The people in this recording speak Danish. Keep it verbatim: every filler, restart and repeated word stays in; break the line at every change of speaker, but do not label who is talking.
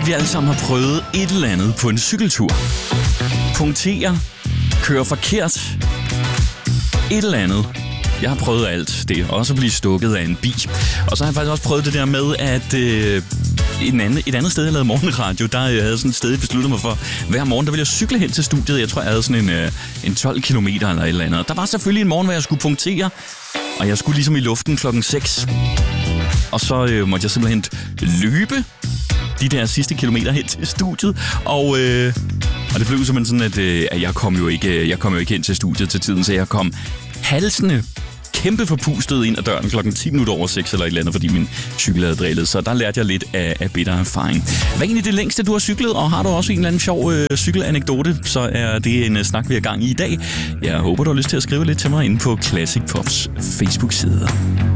vi alle sammen har prøvet et eller andet på en cykeltur. Punktere, køre forkert, et eller andet. Jeg har prøvet alt det, også at blive stukket af en bi. Og så har jeg faktisk også prøvet det der med, at øh, en anden, et andet sted, jeg lavede morgenradio, der jeg havde sådan et sted, jeg besluttede mig for, hver morgen, der ville jeg cykle hen til studiet. Jeg tror, jeg havde sådan en, øh, en tolv kilometer eller et eller andet. Der var selvfølgelig en morgen, hvor jeg skulle punktere, og jeg skulle ligesom i luften klokken seks. Og så øh, måtte jeg simpelthen løbe de der sidste kilometer hen til studiet, og, øh, og det blev simpelthen sådan, at, øh, at jeg kom jo ikke, jeg kom jo ikke hen til studiet til tiden, så jeg kom halsende kæmpe forpustet ind ad døren klokken ti minutter over seks eller et eller andet, fordi min cykel havde drillet. Så der lærte jeg lidt af, af bitter erfaring. Hvad er egentlig det længste, du har cyklet? Og har du også en eller anden sjov øh, cykelanekdote, så er det en uh, snak, vi er gang i i dag. Jeg håber, du har lyst til at skrive lidt til mig inde på Classic Pops Facebook-side.